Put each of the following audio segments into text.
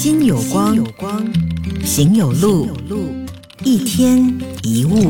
心有光，行有路，一天一物。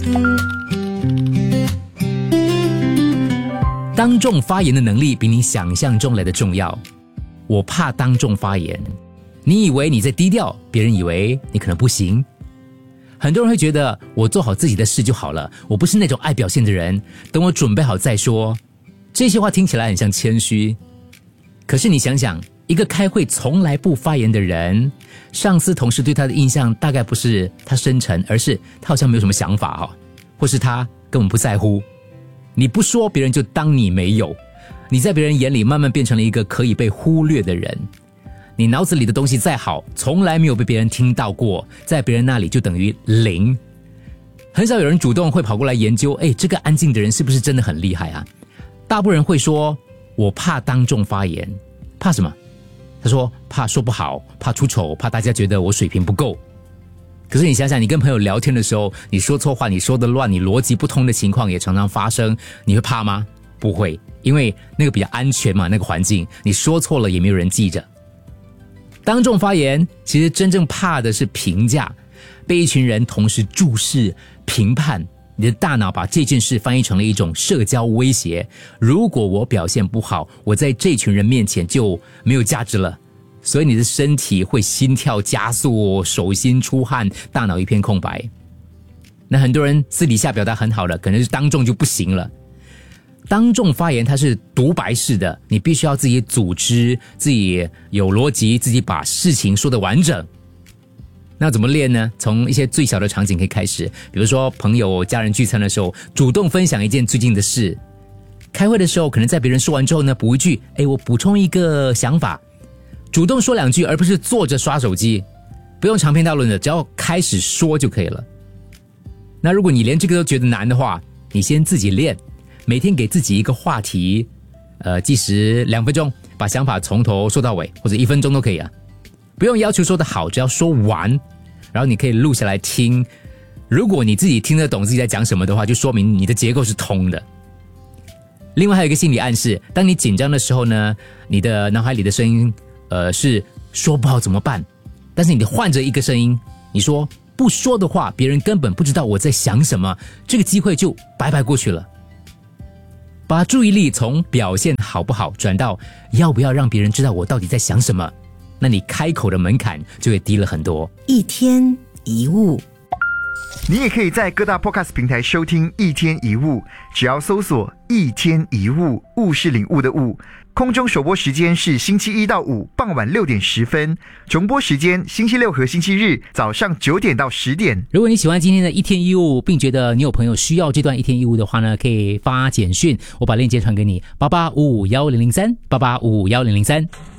当众发言的能力比你想象中来的重要。我怕当众发言，你以为你在低调，别人以为你可能不行。很多人会觉得我做好自己的事就好了，我不是那种爱表现的人，等我准备好再说。这些话听起来很像谦虚，可是你想想，一个开会从来不发言的人，上司同事对他的印象大概不是他深沉，而是他好像没有什么想法，或是他根本不在乎。你不说，别人就当你没有，你在别人眼里慢慢变成了一个可以被忽略的人。你脑子里的东西再好，从来没有被别人听到过，在别人那里就等于零。很少有人主动会跑过来研究，这个安静的人是不是真的很厉害啊？大部分人会说，我怕当众发言。怕什么？他说怕说不好，怕出丑，怕大家觉得我水平不够。可是你想想，你跟朋友聊天的时候，你说错话，你说的乱，你逻辑不通的情况也常常发生，你会怕吗？不会，因为那个比较安全嘛，那个环境，你说错了也没有人记着。当众发言，其实真正怕的是评价，被一群人同时注视、评判。你的大脑把这件事翻译成了一种社交威胁，如果我表现不好，我在这群人面前就没有价值了，所以你的身体会心跳加速，手心出汗，大脑一片空白。那很多人私底下表达很好了，可能是当众就不行了。当众发言它是独白式的，你必须要自己组织，自己有逻辑，自己把事情说得完整。那怎么练呢？从一些最小的场景可以开始，比如说朋友家人聚餐的时候，主动分享一件最近的事。开会的时候，可能在别人说完之后呢，补一句，我补充一个想法。主动说两句，而不是坐着刷手机，不用长篇大论的，只要开始说就可以了。那如果你连这个都觉得难的话，你先自己练，每天给自己一个话题，计时2分钟，把想法从头说到尾，或者1分钟都可以啊。不用要求说得好，只要说完，然后你可以录下来听。如果你自己听得懂自己在讲什么的话，就说明你的结构是通的。另外还有一个心理暗示，当你紧张的时候呢，你的脑海里的声音是说不好怎么办，但是你换着一个声音，你说不说的话，别人根本不知道我在想什么，这个机会就白白过去了。把注意力从表现好不好转到要不要让别人知道我到底在想什么，那你开口的门槛就会低了很多。 一天一物。 你也可以在各大 Podcast 平台收听一天一物，只要搜索一天一物，物是领悟的物。空中首播时间是星期1到5傍晚6点10分，重播时间星期6和星期日早上9点到10点。 如果你喜欢今天的一天一物，并觉得你有朋友需要这段一天一物的话呢，可以发简讯，我把链接传给你，88551003，88551003。